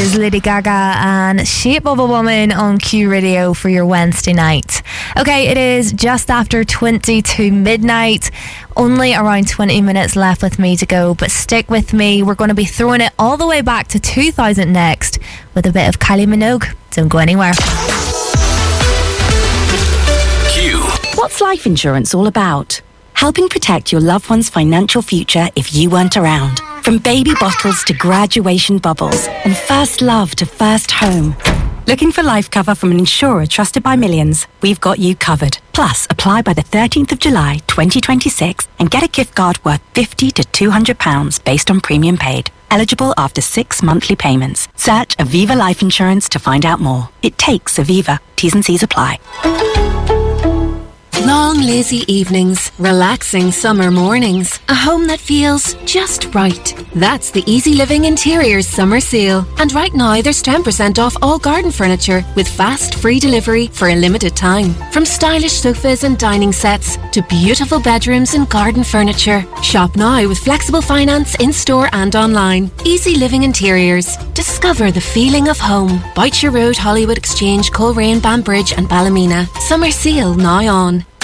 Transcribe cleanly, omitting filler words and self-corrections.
is Lady Gaga and Shape of a Woman on Q Radio for your Wednesday night. Okay, it is just after 20 to midnight. Only around 20 minutes left with me to go, but stick with me. We're going to be throwing it all the way back to 2000 next with a bit of Kylie Minogue. Don't go anywhere. Q. What's life insurance all about? Helping protect your loved one's financial future if you weren't around. From baby bottles to graduation bubbles and first love to first home. Looking for life cover from an insurer trusted by millions? We've got you covered. Plus, apply by the 13th of July 2026 and get a gift card worth £50 to £200 based on premium paid. Eligible after 6 monthly payments. Search Aviva Life Insurance to find out more. It takes Aviva. T's and C's apply. Long, lazy evenings, relaxing summer mornings, a home that feels just right. That's the Easy Living Interiors Summer Sale. And right now there's 10% off all garden furniture with fast free delivery for a limited time. From stylish sofas and dining sets to beautiful bedrooms and garden furniture. Shop now with flexible finance in-store and online. Easy Living Interiors. Discover the feeling of home. Boucher Road, Hollywood Exchange, Coleraine, Banbridge and Ballymena. Summer Sale now on.